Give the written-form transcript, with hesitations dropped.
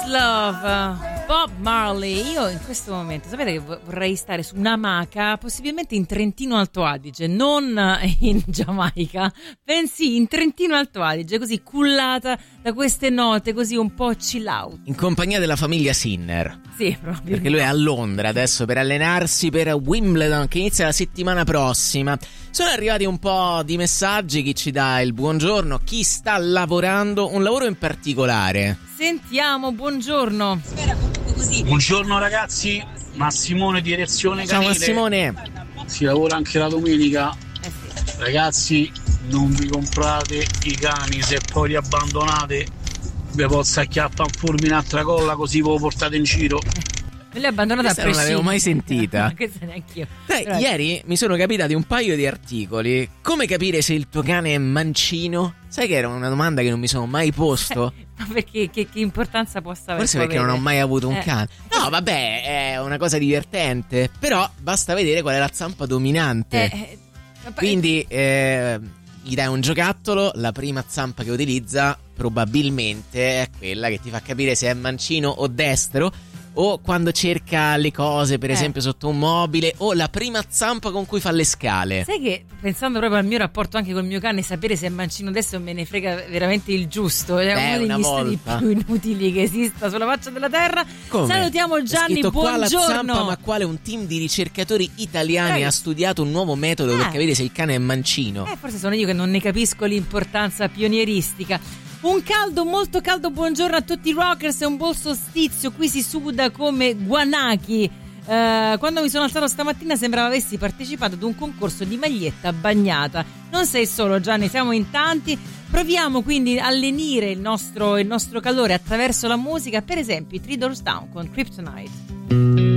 Love, Bob Marley. Io in questo momento sapete che vorrei stare su un'amaca, possibilmente in Trentino Alto Adige, non in Giamaica, bensì in Trentino Alto Adige, così cullata da queste note, così un po' chill out, in compagnia della famiglia Sinner. Sì, proprio. Perché lui è a Londra adesso per allenarsi per Wimbledon, che inizia la settimana prossima. Sono arrivati un po' di messaggi, chi ci dà il buongiorno, chi sta lavorando un lavoro in particolare. Sentiamo, buongiorno. Buongiorno ragazzi, Massimone di Direzione Ciao Canile. Massimone. Si lavora anche la domenica. Sì. Ragazzi, non vi comprate i cani, se poi li abbandonate vi posso acchiappare un fulmine a tracolla, così ve lo portate in giro. Me l'hai abbandonata a Questa non l'avevo mai sentita. Questa neanch'io. Ieri mi sono capitati un paio di articoli. Come capire se il tuo cane è mancino? Sai che era una domanda che non mi sono mai posto? Ma perché che importanza possa avere? Forse perché non ho mai avuto un cane. No, vabbè, è una cosa divertente. Però basta vedere qual è la zampa dominante. Quindi gli dai un giocattolo, la prima zampa che utilizza probabilmente è quella che ti fa capire se è mancino o destro. O quando cerca le cose, per esempio sotto un mobile, o la prima zampa con cui fa le scale. Sai che pensando proprio al mio rapporto anche col mio cane, sapere se è mancino destro me ne frega veramente il giusto. È uno degli stati più inutili che esista sulla faccia della terra. Come? Salutiamo Gianni, buongiorno. Qua la zampa, ma quale un team di ricercatori italiani ha studiato un nuovo metodo per capire se il cane è mancino. Forse sono io che non ne capisco l'importanza pionieristica. Un caldo, molto caldo buongiorno a tutti i rockers, è un buon solstizio, qui si suda come guanachi. Quando mi sono alzato stamattina sembrava avessi partecipato ad un concorso di maglietta bagnata. Non sei solo Gianni, siamo in tanti. Proviamo quindi a lenire il nostro calore attraverso la musica, per esempio i Three Doors Down con Kryptonite.